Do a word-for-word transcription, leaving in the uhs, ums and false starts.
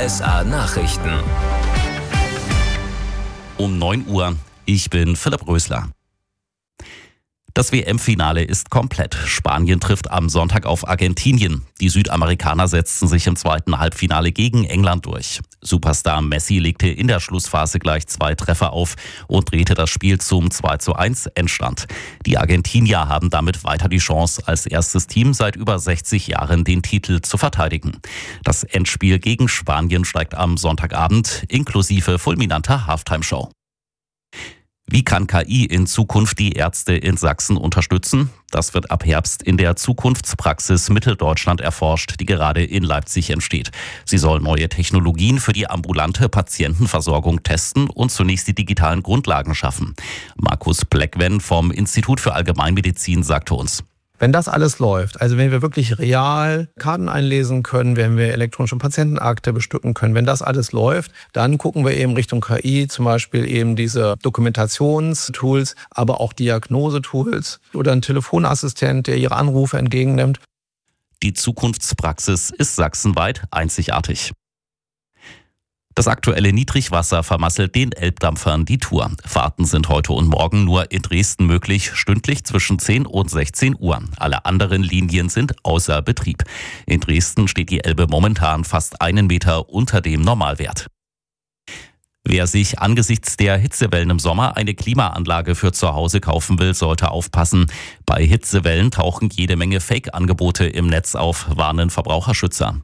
S A Nachrichten. Um neun Uhr. Ich bin Philipp Rösler. Das W M-Finale ist komplett. Spanien trifft am Sonntag auf Argentinien. Die Südamerikaner setzten sich im zweiten Halbfinale gegen England durch. Superstar Messi legte in der Schlussphase gleich zwei Treffer auf und drehte das Spiel zum zwei zu eins Endstand. Die Argentinier haben damit weiter die Chance, als erstes Team seit über sechzig Jahren den Titel zu verteidigen. Das Endspiel gegen Spanien steigt am Sonntagabend inklusive fulminanter Halftime-Show. Wie kann K I in Zukunft die Ärzte in Sachsen unterstützen? Das wird ab Herbst in der Zukunftspraxis Mitteldeutschland erforscht, die gerade in Leipzig entsteht. Sie soll neue Technologien für die ambulante Patientenversorgung testen und zunächst die digitalen Grundlagen schaffen. Markus Bleckwen vom Institut für Allgemeinmedizin sagte uns: Wenn das alles läuft, also wenn wir wirklich real Karten einlesen können, wenn wir elektronische Patientenakte bestücken können, wenn das alles läuft, dann gucken wir eben Richtung K I, zum Beispiel eben diese Dokumentationstools, aber auch Diagnosetools oder ein Telefonassistent, der Ihre Anrufe entgegennimmt. Die Zukunftspraxis ist sachsenweit einzigartig. Das aktuelle Niedrigwasser vermasselt den Elbdampfern die Tour. Fahrten sind heute und morgen nur in Dresden möglich, stündlich zwischen zehn und sechzehn Uhr. Alle anderen Linien sind außer Betrieb. In Dresden steht die Elbe momentan fast einen Meter unter dem Normalwert. Wer sich angesichts der Hitzewellen im Sommer eine Klimaanlage für zu Hause kaufen will, sollte aufpassen. Bei Hitzewellen tauchen jede Menge Fake-Angebote im Netz auf, warnen Verbraucherschützer.